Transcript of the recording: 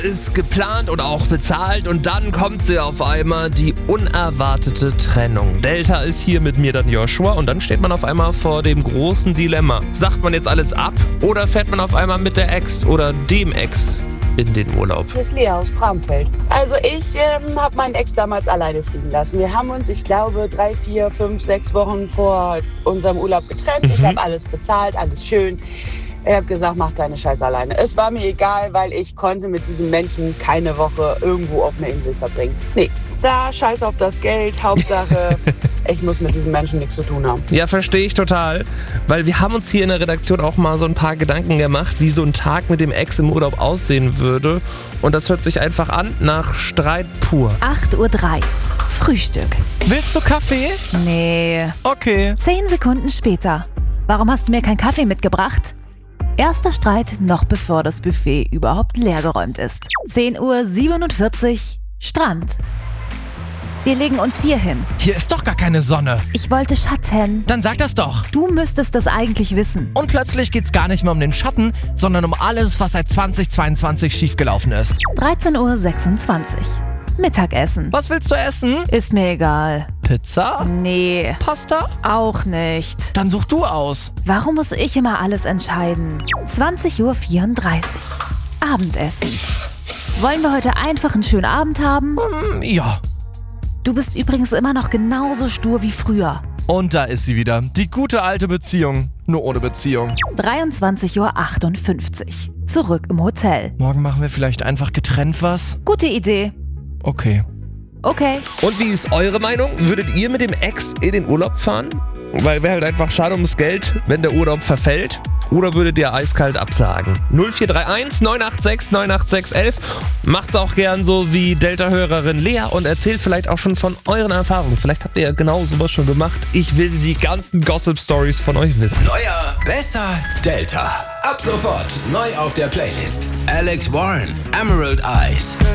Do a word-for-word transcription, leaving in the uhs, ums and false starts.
ist geplant oder auch bezahlt und dann kommt sie auf einmal, die unerwartete Trennung. Delta ist hier mit mir dann Joshua und dann steht man auf einmal vor dem großen Dilemma. Sagt man jetzt alles ab oder fährt man auf einmal mit der Ex oder dem Ex in den Urlaub? Hier ist Lea aus Bramfeld. Also ich ähm, habe meinen Ex damals alleine fliegen lassen. Wir haben uns, ich glaube, drei, vier, fünf, sechs Wochen vor unserem Urlaub getrennt. Mhm. Ich habe alles bezahlt, alles schön. Er hat gesagt, mach deine Scheiße alleine. Es war mir egal, weil ich konnte mit diesem Menschen keine Woche irgendwo auf einer Insel verbringen. Nee, da scheiß auf das Geld. Hauptsache, ich muss mit diesem Menschen nichts zu tun haben. Ja, verstehe ich total, weil wir haben uns hier in der Redaktion auch mal so ein paar Gedanken gemacht, wie so ein Tag mit dem Ex im Urlaub aussehen würde. Und das hört sich einfach an nach Streit pur. acht Uhr drei. Frühstück. Willst du Kaffee? Nee. Okay. Zehn Sekunden später. Warum hast du mir keinen Kaffee mitgebracht? Erster Streit, noch bevor das Buffet überhaupt leergeräumt ist. zehn Uhr siebenundvierzig. Strand. Wir legen uns hier hin. Hier ist doch gar keine Sonne. Ich wollte Schatten. Dann sag das doch. Du müsstest das eigentlich wissen. Und plötzlich geht's gar nicht mehr um den Schatten, sondern um alles, was seit zweitausendzweiundzwanzig schiefgelaufen ist. dreizehn Uhr sechsundzwanzig. Mittagessen. Was willst du essen? Ist mir egal. Pizza? Nee, Pasta? auch nicht. Dann such du aus. Warum muss ich immer alles entscheiden? zwanzig Uhr vierunddreißig. Abendessen. Wollen wir heute einfach einen schönen Abend haben? Hm, ja. Du bist übrigens immer noch genauso stur wie früher. Und da ist sie wieder. Die gute alte Beziehung. Nur ohne Beziehung. dreiundzwanzig Uhr achtundfünfzig. Zurück im Hotel. Morgen machen wir vielleicht einfach getrennt was? Gute Idee. Okay. Okay. Und wie ist eure Meinung? Würdet ihr mit dem Ex in den Urlaub fahren? Weil wäre halt einfach schade ums Geld, wenn der Urlaub verfällt. Oder würdet ihr eiskalt absagen? null vier drei eins neun acht sechs neun acht sechs eins. Macht's auch gern so wie Delta-Hörerin Lea und erzählt vielleicht auch schon von euren Erfahrungen. Vielleicht habt ihr ja genau sowas schon gemacht. Ich will die ganzen Gossip-Stories von euch wissen. Neuer, besser, Delta. Ab sofort neu auf der Playlist. Alex Warren, Emerald Eyes.